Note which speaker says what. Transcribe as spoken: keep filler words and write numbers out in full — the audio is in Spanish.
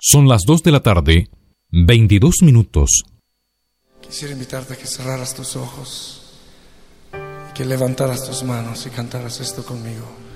Speaker 1: Son las dos de la tarde, veintidós minutos.
Speaker 2: Quisiera invitarte a que cerraras tus ojos y que levantaras tus manos y cantaras esto conmigo.